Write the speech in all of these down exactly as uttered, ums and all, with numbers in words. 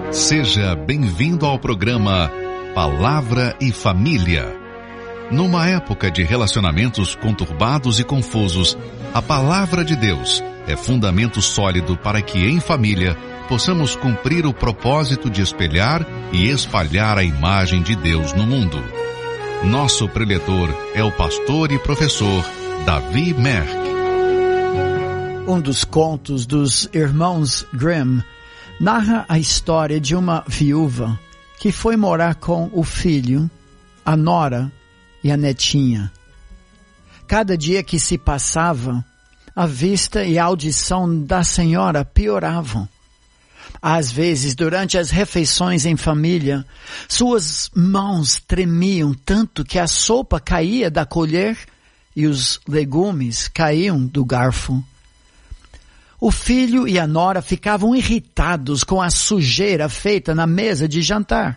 Seja bem-vindo ao programa Palavra e Família. Numa época de relacionamentos conturbados e confusos, a Palavra de Deus é fundamento sólido para que, em família, possamos cumprir o propósito de espelhar e espalhar a imagem de Deus no mundo. Nosso preletor é o pastor e professor Davi Merck. Um dos contos dos irmãos Grimm narra a história de uma viúva que foi morar com o filho, a nora e a netinha. Cada dia que se passava, a vista e a audição da senhora pioravam. Às vezes, durante as refeições em família, suas mãos tremiam tanto que a sopa caía da colher e os legumes caíam do garfo. O filho e a nora ficavam irritados com a sujeira feita na mesa de jantar.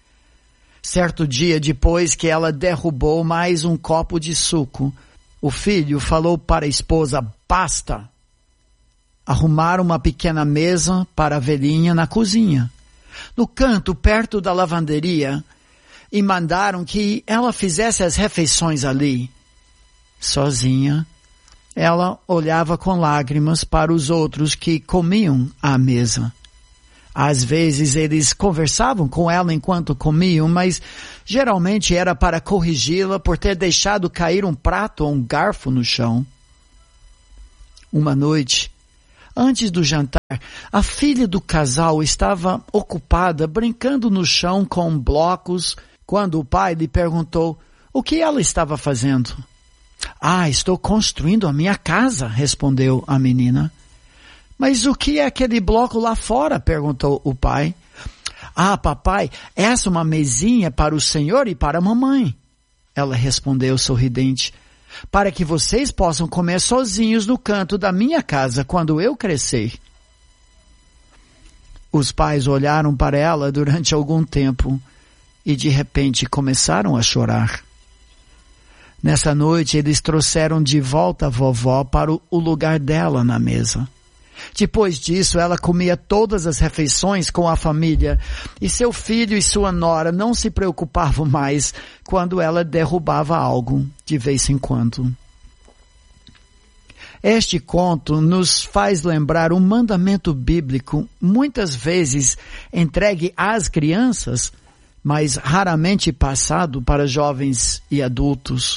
Certo dia, depois que ela derrubou mais um copo de suco, o filho falou para a esposa: basta! Arrumaram uma pequena mesa para a velhinha na cozinha, no canto perto da lavanderia, e mandaram que ela fizesse as refeições ali. Sozinha, ela olhava com lágrimas para os outros que comiam à mesa. Às vezes eles conversavam com ela enquanto comiam, mas geralmente era para corrigi-la por ter deixado cair um prato ou um garfo no chão. Uma noite, antes do jantar, a filha do casal estava ocupada brincando no chão com blocos quando o pai lhe perguntou o que ela estava fazendo. Ah, estou construindo a minha casa, respondeu a menina. Mas o que é aquele bloco lá fora? Perguntou o pai. Ah, papai, essa é uma mesinha para o senhor e para a mamãe. Ela respondeu sorridente. Para que vocês possam comer sozinhos no canto da minha casa quando eu crescer. Os pais olharam para ela durante algum tempo e de repente começaram a chorar. Nessa noite, eles trouxeram de volta a vovó para o lugar dela na mesa. Depois disso, ela comia todas as refeições com a família e seu filho e sua nora não se preocupavam mais quando ela derrubava algo de vez em quando. Este conto nos faz lembrar um mandamento bíblico muitas vezes entregue às crianças, mas raramente passado para jovens e adultos.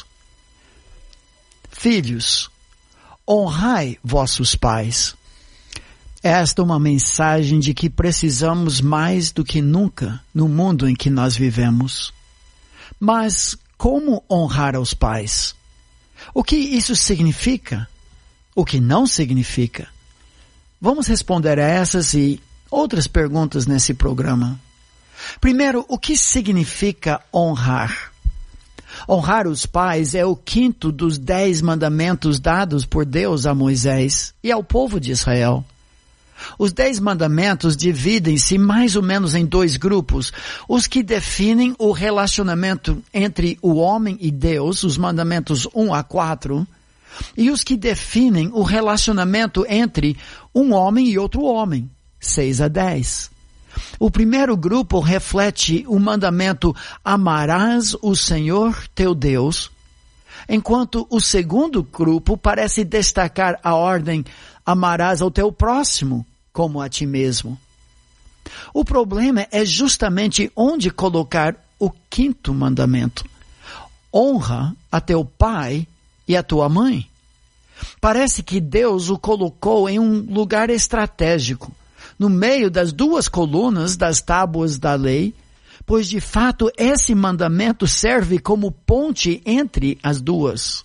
Filhos, honrai vossos pais. Esta é uma mensagem de que precisamos mais do que nunca no mundo em que nós vivemos. Mas como honrar aos pais? O que isso significa? O que não significa? Vamos responder a essas e outras perguntas nesse programa. Primeiro, o que significa honrar? Honrar os pais é o quinto dos dez mandamentos dados por Deus a Moisés e ao povo de Israel. Os dez mandamentos dividem-se mais ou menos em dois grupos. Os que definem o relacionamento entre o homem e Deus, os mandamentos um a quatro, e os que definem o relacionamento entre um homem e outro homem, seis a dez. O primeiro grupo reflete o mandamento amarás o Senhor teu Deus, enquanto o segundo grupo parece destacar a ordem amarás ao teu próximo como a ti mesmo. O problema é justamente onde colocar o quinto mandamento. Honra a teu pai e a tua mãe. Parece que Deus o colocou em um lugar estratégico, no meio das duas colunas das tábuas da lei, pois de fato esse mandamento serve como ponte entre as duas.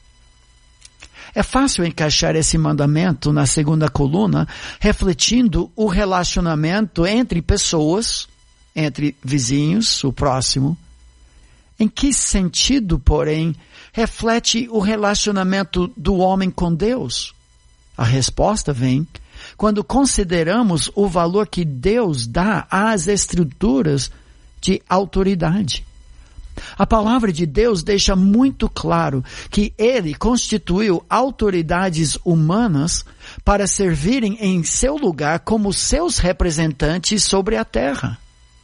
É fácil encaixar esse mandamento na segunda coluna, refletindo o relacionamento entre pessoas, entre vizinhos, o próximo. Em que sentido, porém, reflete o relacionamento do homem com Deus? A resposta vem quando consideramos o valor que Deus dá às estruturas de autoridade. A palavra de Deus deixa muito claro que Ele constituiu autoridades humanas para servirem em seu lugar como seus representantes sobre a terra.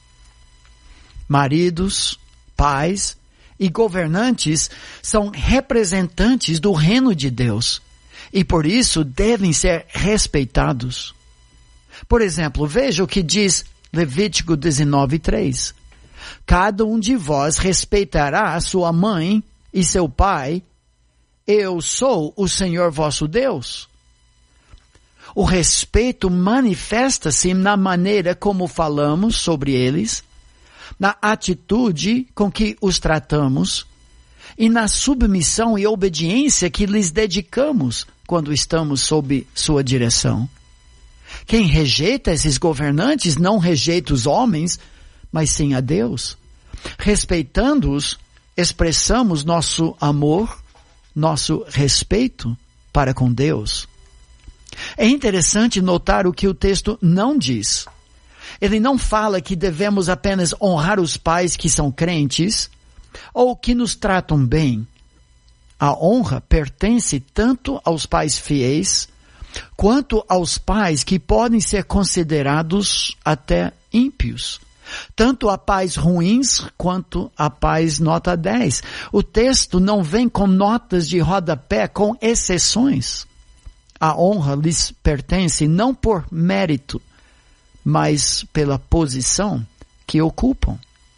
Maridos, pais e governantes são representantes do reino de Deus e por isso devem ser respeitados. Por exemplo, veja o que diz Levítico dezenove, três. Cada um de vós respeitará a sua mãe e seu pai. Eu sou o Senhor vosso Deus. O respeito manifesta-se na maneira como falamos sobre eles, na atitude com que os tratamos e na submissão e obediência que lhes dedicamos quando estamos sob sua direção. Quem rejeita esses governantes não rejeita os homens, mas sim a Deus. Respeitando-os, expressamos nosso amor, nosso respeito para com Deus. É interessante notar o que o texto não diz. Ele não fala que devemos apenas honrar os pais que são crentes ou que nos tratam bem. A honra pertence tanto aos pais fiéis quanto aos pais que podem ser considerados até ímpios. Tanto a pais ruins quanto a pais nota dez. O texto não vem com notas de rodapé, com exceções. A honra lhes pertence não por mérito, mas pela posição que ocupam.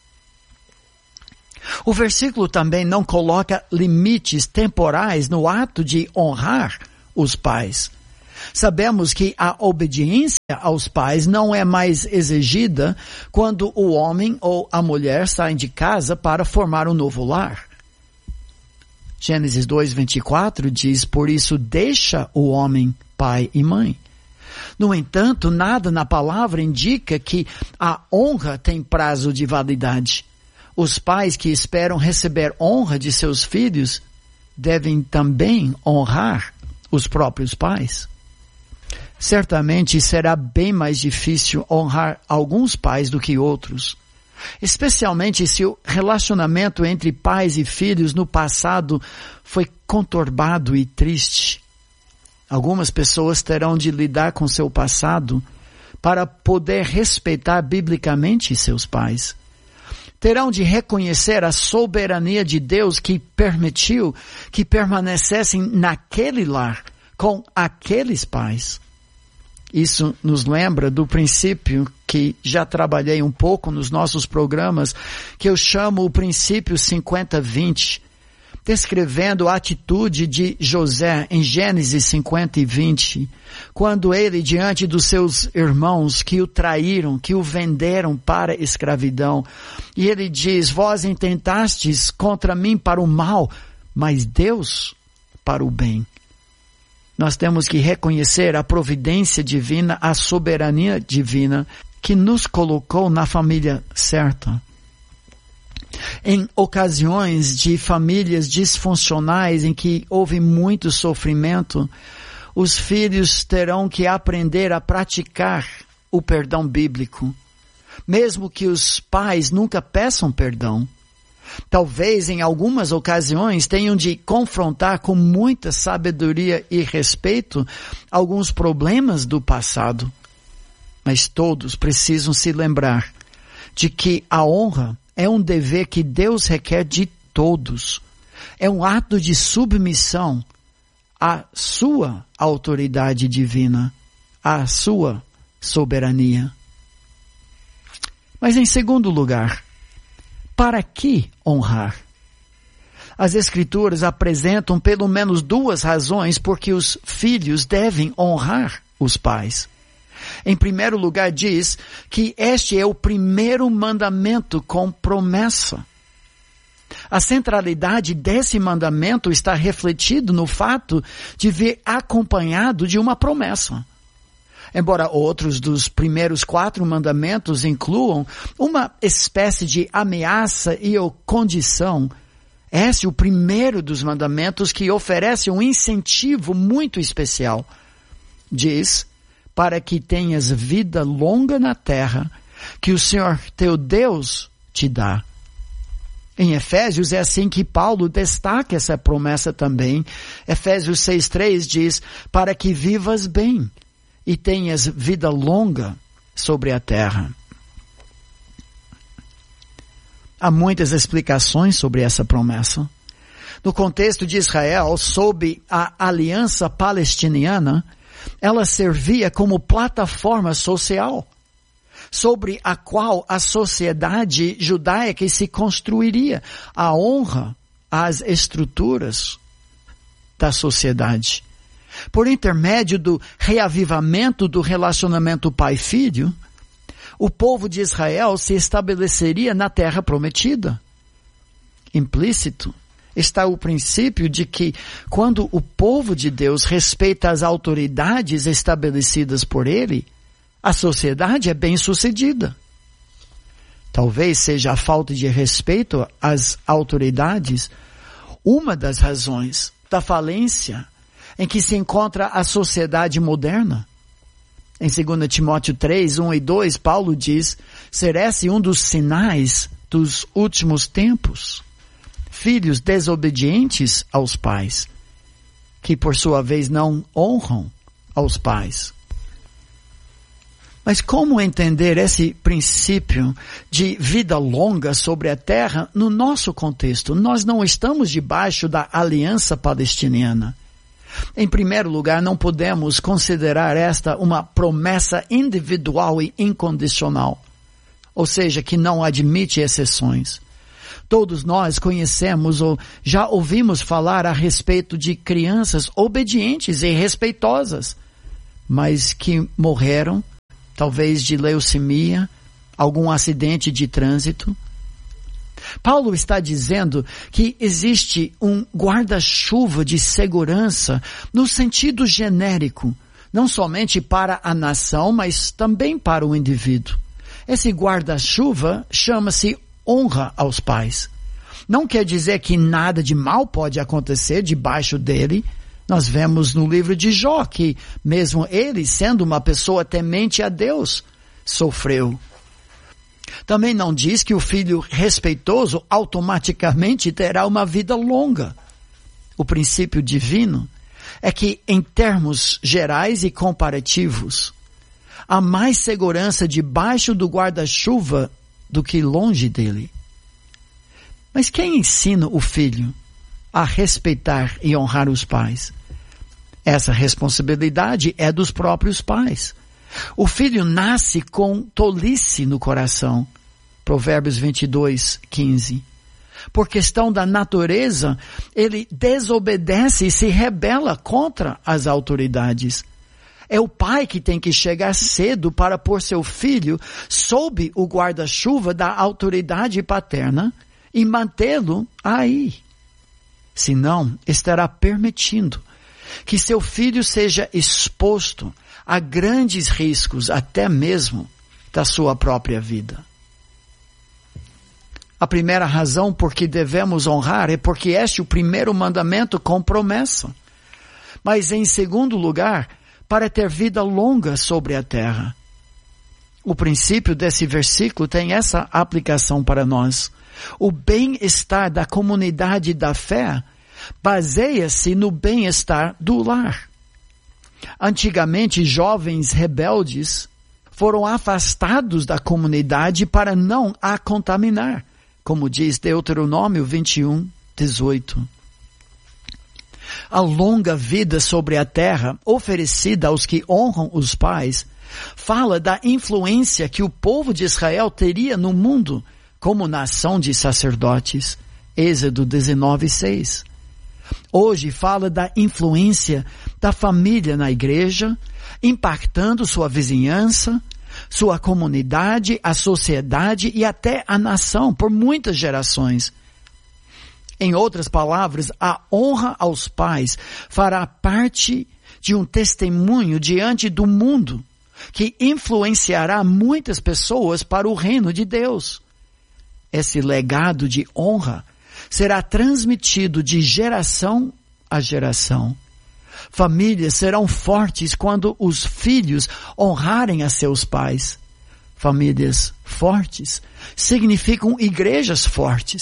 O versículo também não coloca limites temporais no ato de honrar os pais. Sabemos que a obediência aos pais não é mais exigida quando o homem ou a mulher saem de casa para formar um novo lar. Gênesis dois, vinte e quatro diz, por isso deixa o homem pai e mãe. No entanto, nada na palavra indica que a honra tem prazo de validade. Os pais que esperam receber honra de seus filhos devem também honrar os próprios pais. Certamente será bem mais difícil honrar alguns pais do que outros, especialmente se o relacionamento entre pais e filhos no passado foi conturbado e triste. Algumas pessoas terão de lidar com seu passado para poder respeitar biblicamente seus pais. Terão de reconhecer a soberania de Deus que permitiu que permanecessem naquele lar com aqueles pais. Isso nos lembra do princípio que já trabalhei um pouco nos nossos programas, que eu chamo o princípio cinquenta vinte, descrevendo a atitude de José em Gênesis cinquenta e vinte, quando ele, diante dos seus irmãos que o traíram, que o venderam para a escravidão, e ele diz, vós intentastes contra mim para o mal, mas Deus para o bem. Nós temos que reconhecer a providência divina, a soberania divina que nos colocou na família certa. Em ocasiões de famílias disfuncionais em que houve muito sofrimento, os filhos terão que aprender a praticar o perdão bíblico, mesmo que os pais nunca peçam perdão. Talvez em algumas ocasiões tenham de confrontar com muita sabedoria e respeito alguns problemas do passado. Mas todos precisam se lembrar de que a honra é um dever que Deus requer de todos. É um ato de submissão à sua autoridade divina, à sua soberania. Mas em segundo lugar, para que honrar? As Escrituras apresentam pelo menos duas razões por que os filhos devem honrar os pais. Em primeiro lugar, diz que este é o primeiro mandamento com promessa. A centralidade desse mandamento está refletido no fato de vir acompanhado de uma promessa. Embora outros dos primeiros quatro mandamentos incluam uma espécie de ameaça e ou condição, esse é o primeiro dos mandamentos que oferece um incentivo muito especial. Diz, para que tenhas vida longa na terra, que o Senhor teu Deus te dá. Em Efésios é assim que Paulo destaca essa promessa também. Efésios seis, três diz, para que vivas bem e tenhas vida longa sobre a terra. Há muitas explicações sobre essa promessa. No contexto de Israel, sob a aliança palestiniana, ela servia como plataforma social, sobre a qual a sociedade judaica se construiria, a honra às estruturas da sociedade. Por intermédio do reavivamento do relacionamento pai-filho, o povo de Israel se estabeleceria na terra prometida. Implícito está o princípio de que, quando o povo de Deus respeita as autoridades estabelecidas por ele, a sociedade é bem-sucedida. Talvez seja a falta de respeito às autoridades uma das razões da falência em que se encontra a sociedade moderna. Em dois Timóteo três, um e dois, Paulo diz, ser esse um dos sinais dos últimos tempos. Filhos desobedientes aos pais, que por sua vez não honram aos pais. Mas como entender esse princípio de vida longa sobre a terra no nosso contexto? Nós não estamos debaixo da aliança palestiniana. Em primeiro lugar, não podemos considerar esta uma promessa individual e incondicional, ou seja, que não admite exceções. Todos nós conhecemos ou já ouvimos falar a respeito de crianças obedientes e respeitosas, mas que morreram, talvez de leucemia, algum acidente de trânsito. Paulo está dizendo que existe um guarda-chuva de segurança no sentido genérico, não somente para a nação, mas também para o indivíduo. Esse guarda-chuva chama-se honra aos pais. Não quer dizer que nada de mal pode acontecer debaixo dele. Nós vemos no livro de Jó que, mesmo ele, sendo uma pessoa temente a Deus, sofreu. Também não diz que o filho respeitoso automaticamente terá uma vida longa. O princípio divino é que, em termos gerais e comparativos, há mais segurança debaixo do guarda-chuva do que longe dele. Mas quem ensina o filho a respeitar e honrar os pais? Essa responsabilidade é dos próprios pais. O filho nasce com tolice no coração. Provérbios vinte e dois, quinze. Por questão da natureza, ele desobedece e se rebela contra as autoridades. É o pai que tem que chegar cedo para pôr seu filho sob o guarda-chuva da autoridade paterna e mantê-lo aí. Senão, estará permitindo que seu filho seja exposto a grandes riscos, até mesmo da sua própria vida. A primeira razão por que devemos honrar é porque este é o primeiro mandamento com promessa. Mas em segundo lugar, para ter vida longa sobre a terra. O princípio desse versículo tem essa aplicação para nós. O bem-estar da comunidade da fé baseia-se no bem-estar do lar. Antigamente, jovens rebeldes foram afastados da comunidade para não a contaminar, como diz Deuteronômio vinte e um, dezoito. A longa vida sobre a terra, oferecida aos que honram os pais, fala da influência que o povo de Israel teria no mundo como nação de sacerdotes. Êxodo dezenove, seis. Hoje fala da influência da família na igreja, impactando sua vizinhança, sua comunidade, a sociedade e até a nação por muitas gerações. Em outras palavras, a honra aos pais fará parte de um testemunho diante do mundo que influenciará muitas pessoas para o reino de Deus. Esse legado de honra será transmitido de geração a geração. Famílias serão fortes quando os filhos honrarem a seus pais. Famílias fortes significam igrejas fortes,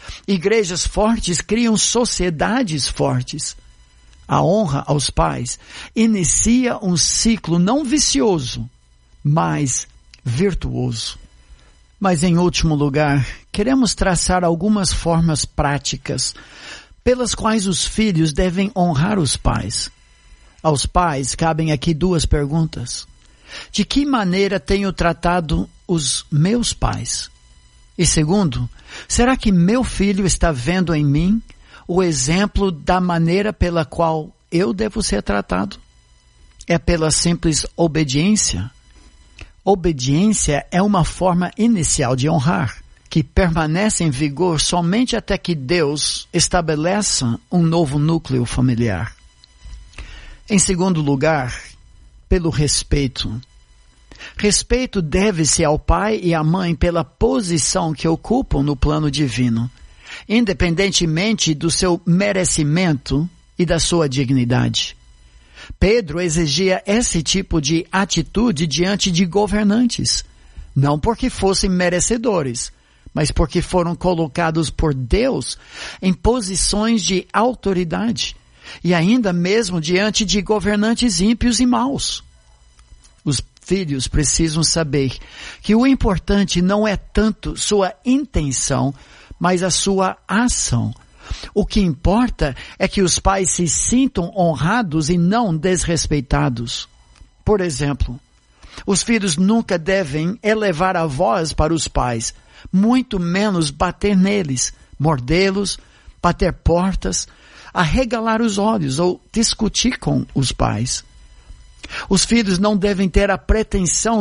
Igrejas fortes criam sociedades fortes. A honra aos pais inicia um ciclo não vicioso, mas virtuoso. Mas, em último lugar, queremos traçar algumas formas práticas pelas quais os filhos devem honrar os pais. Aos pais cabem aqui duas perguntas. De que maneira tenho tratado os meus pais? E segundo, será que meu filho está vendo em mim o exemplo da maneira pela qual eu devo ser tratado? É pela simples obediência? Obediência é uma forma inicial de honrar, que permanece em vigor somente até que Deus estabeleça um novo núcleo familiar. Em segundo lugar, pelo respeito. Respeito deve-se ao pai e à mãe pela posição que ocupam no plano divino, independentemente do seu merecimento e da sua dignidade. Pedro exigia esse tipo de atitude diante de governantes, não porque fossem merecedores, mas porque foram colocados por Deus em posições de autoridade, e ainda mesmo diante de governantes ímpios e maus. Os filhos precisam saber que o importante não é tanto sua intenção, mas a sua ação. O que importa é que os pais se sintam honrados e não desrespeitados. Por exemplo, os filhos nunca devem elevar a voz para os pais, muito menos bater neles, mordê-los, bater portas, arregalar os olhos ou discutir com os pais. Os filhos não devem ter a pretensão